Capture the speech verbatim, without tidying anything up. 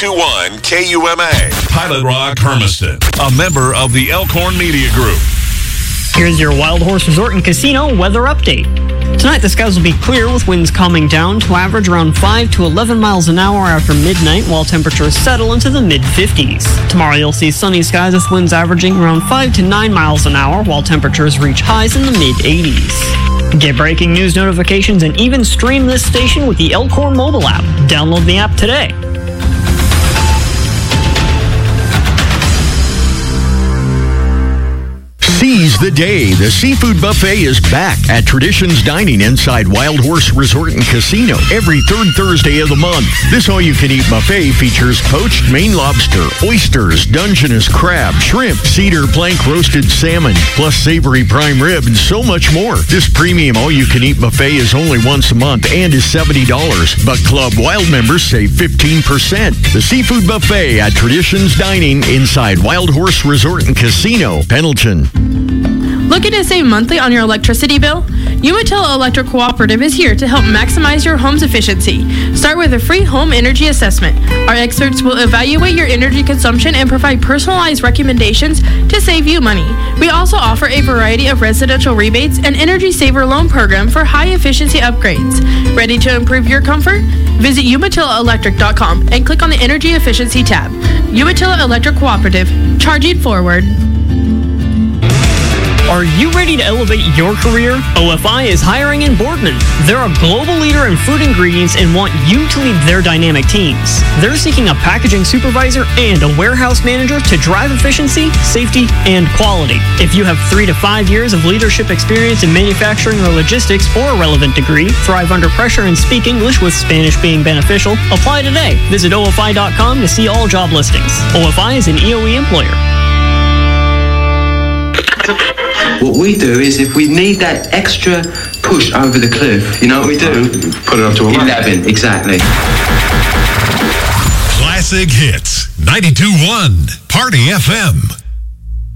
ninety-two point one K U M A. Pilot Rock Hermiston, a member of the Elkhorn Media Group. Here's your Wild Horse Resort and Casino weather update. Tonight the skies will be clear with winds calming down to average around five to eleven miles an hour after midnight, while temperatures settle into the mid fifties. Tomorrow you'll see sunny skies with winds averaging around five to nine miles an hour, while temperatures reach highs in the mid eighties. Get breaking news notifications and even stream this station with the Elkhorn mobile app. Download the app today. Seize the day. The seafood buffet is back at Traditions Dining inside Wild Horse Resort and Casino every third Thursday of the month. This all-you-can-eat buffet features poached Maine lobster, oysters, Dungeness crab, shrimp, cedar plank roasted salmon, plus savory prime rib, and so much more. This premium all-you-can-eat buffet is only once a month and is seventy dollars, but Club Wild members save fifteen percent. The seafood buffet at Traditions Dining inside Wild Horse Resort and Casino, Pendleton. Looking to save monthly on your electricity bill? Umatilla Electric Cooperative is here to help maximize your home's efficiency. Start with a free home energy assessment. Our experts will evaluate your energy consumption and provide personalized recommendations to save you money. We also offer a variety of residential rebates and energy saver loan program for high efficiency upgrades. Ready to improve your comfort? Visit umatilla electric dot com and click on the energy efficiency tab. Umatilla Electric Cooperative, charging forward. Are you ready to elevate your career? O F I is hiring in Boardman. They're a global leader in food ingredients and want you to lead their dynamic teams. They're seeking a packaging supervisor and a warehouse manager to drive efficiency, safety, and quality. If you have three to five years of leadership experience in manufacturing or logistics or a relevant degree, thrive under pressure and speak English with Spanish being beneficial, apply today. Visit O F I dot com to see all job listings. O F I is an E O E employer. What we do is, if we need that extra push over the cliff, you know what we do? Put it up to a eleven, exactly. Classic Hits, ninety-two point one Party F M.